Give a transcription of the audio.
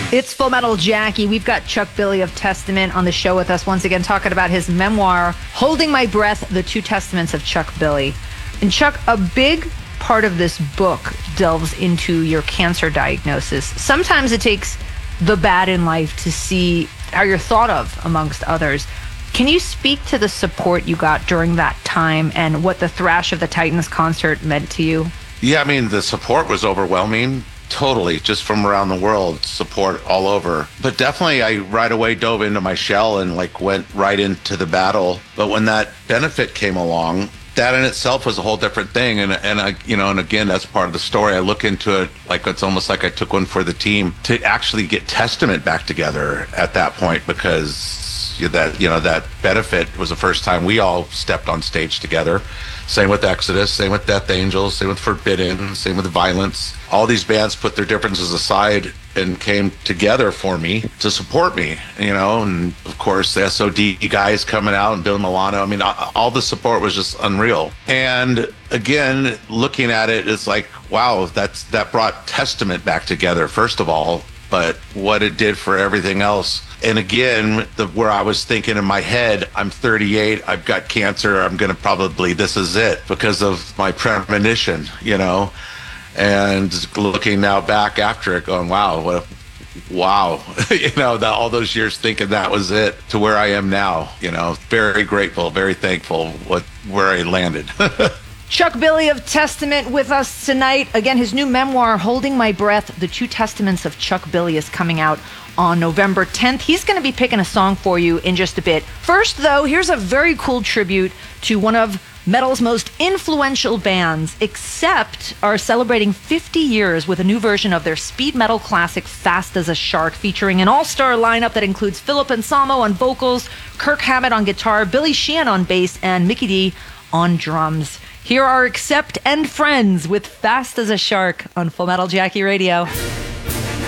It's Full Metal Jackie. We've got Chuck Billy of Testament on the show with us once again, talking about his memoir, Holding My Breath, The Two Testaments of Chuck Billy. And Chuck, a big part of this book delves into your cancer diagnosis. Sometimes it takes the bad in life to see how you're thought of amongst others. Can you speak to the support you got during that time and what the Thrash of the Titans concert meant to you? Yeah, I mean, the support was overwhelming. Totally, just from around the world, support all over. But definitely, I right away dove into my shell and went right into the battle. But when that benefit came along, that in itself was a whole different thing. And again, that's part of the story. I look into it like it's almost like I took one for the team to actually get Testament back together at that point, because that benefit was the first time we all stepped on stage together. Same with Exodus, same with Death Angels, same with Forbidden, same with Violence. All these bands put their differences aside and came together for me to support me, and of course the SOD guys coming out and Bill Milano. I mean, all the support was just unreal. And again, looking at it, it's like, wow, that brought Testament back together, first of all, but what it did for everything else. And again, where I was thinking in my head, I'm 38, I've got cancer, I'm going to probably, this is it, because of my premonition, and looking now back after it going, wow, all those years thinking that was it to where I am now, very grateful, very thankful where I landed. Chuck Billy of Testament with us tonight. Again, his new memoir, Holding My Breath, The Two Testaments of Chuck Billy, is coming out on November 10th. He's going to be picking a song for you in just a bit. First, though, here's a very cool tribute to one of metal's most influential bands. Accept are celebrating 50 years with a new version of their speed metal classic, Fast as a Shark, featuring an all-star lineup that includes Philip Anselmo on vocals, Kirk Hammett on guitar, Billy Sheehan on bass, and Mikkey Dee on drums. Here are Accept and Friends with Fast as a Shark on Full Metal Jackie Radio.